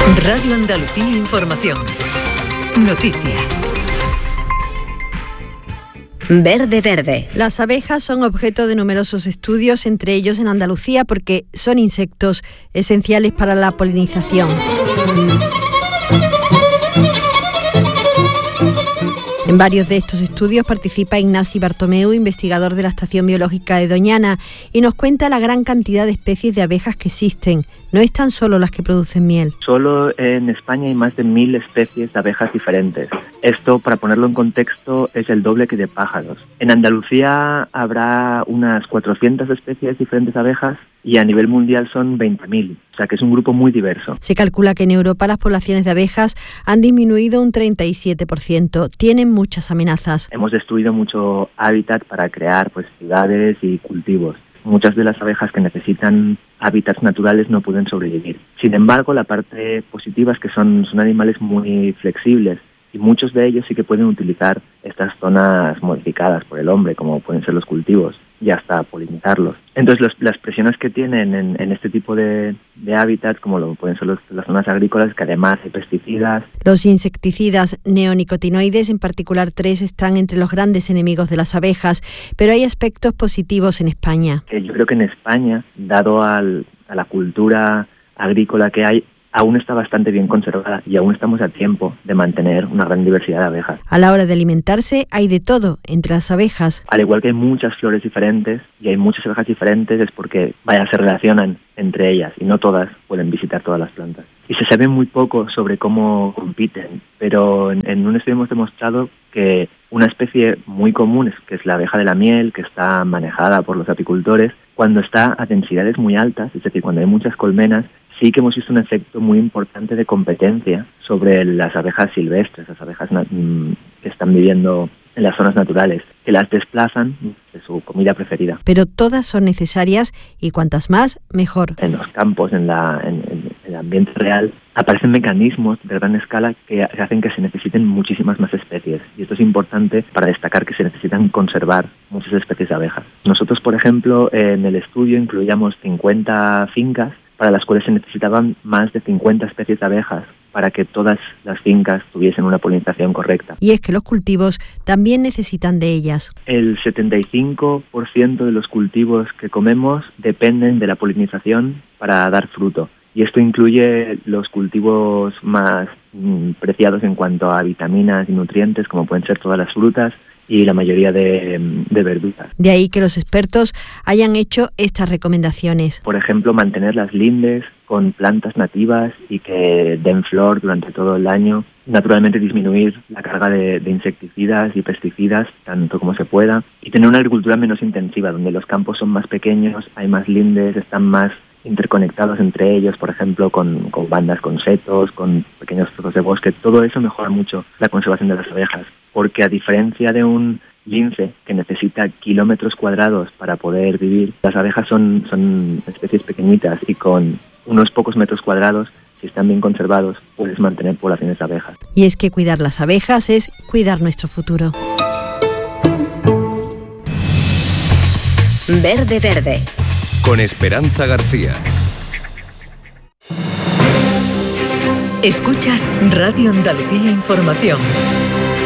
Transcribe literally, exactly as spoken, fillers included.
Radio Andalucía Información. Noticias. Verde Verde. Las abejas son objeto de numerosos estudios, entre ellos en Andalucía, porque son insectos esenciales para la polinización. En varios de estos estudios participa Ignasi Bartomeu, investigador de la Estación Biológica de Doñana, y nos cuenta la gran cantidad de especies de abejas que existen. No es tan solo las que producen miel. Solo en España hay más de mil especies de abejas diferentes. Esto, para ponerlo en contexto, es el doble que de pájaros. En Andalucía habrá unas cuatrocientas especies diferentes de abejas y a nivel mundial son veinte mil. O sea que es un grupo muy diverso. Se calcula que en Europa las poblaciones de abejas han disminuido un treinta y siete por ciento. Tienen muchas amenazas. Hemos destruido mucho hábitat para crear pues ciudades y cultivos. Muchas de las abejas que necesitan hábitats naturales no pueden sobrevivir. Sin embargo, la parte positiva es que son, son animales muy flexibles y muchos de ellos sí que pueden utilizar estas zonas modificadas por el hombre, como pueden ser los cultivos, y hasta polinizarlos. Entonces, los, las presiones que tienen en, en este tipo de, de hábitats, como lo pueden ser los, las zonas agrícolas, que además hay pesticidas. Los insecticidas neonicotinoides, en particular tres, están entre los grandes enemigos de las abejas, pero hay aspectos positivos en España. Eh, yo creo que en España, dado al, a la cultura agrícola que hay, aún está bastante bien conservada y aún estamos a tiempo de mantener una gran diversidad de abejas. A la hora de alimentarse hay de todo entre las abejas. Al igual que hay muchas flores diferentes y hay muchas abejas diferentes, es porque, vaya, se relacionan entre ellas y no todas pueden visitar todas las plantas. Y se sabe muy poco sobre cómo compiten, pero en, en un estudio hemos demostrado que una especie muy común, que es la abeja de la miel, que está manejada por los apicultores, cuando está a densidades muy altas, es decir, cuando hay muchas colmenas, sí que hemos visto un efecto muy importante de competencia sobre las abejas silvestres, las abejas mm, que están viviendo en las zonas naturales, que las desplazan de su comida preferida. Pero todas son necesarias y cuantas más, mejor. En los campos, en, la, en, en el ambiente real, aparecen mecanismos de gran escala que hacen que se necesiten muchísimas más especies. Y esto es importante para destacar que se necesitan conservar muchas especies de abejas. Nosotros, por ejemplo, en el estudio incluíamos cincuenta fincas para las cuales se necesitaban más de cincuenta especies de abejas para que todas las fincas tuviesen una polinización correcta. Y es que los cultivos también necesitan de ellas. El setenta y cinco por ciento de los cultivos que comemos dependen de la polinización para dar fruto. Y esto incluye los cultivos más mm, preciados en cuanto a vitaminas y nutrientes, como pueden ser todas las frutas y la mayoría de, de verduras. De ahí que los expertos hayan hecho estas recomendaciones. Por ejemplo, mantener las lindes con plantas nativas y que den flor durante todo el año. Naturalmente disminuir la carga de, de insecticidas y pesticidas tanto como se pueda. Y tener una agricultura menos intensiva, donde los campos son más pequeños, hay más lindes, están más interconectados entre ellos, por ejemplo, con, con bandas, con setos, con pequeños trozos de bosque. Todo eso mejora mucho la conservación de las abejas, porque a diferencia de un lince que necesita kilómetros cuadrados para poder vivir, las abejas son, son especies pequeñitas y con unos pocos metros cuadrados, si están bien conservados, puedes mantener poblaciones de abejas. Y es que cuidar las abejas es cuidar nuestro futuro. Verde Verde. Con Esperanza García. Escuchas Radio Andalucía Información.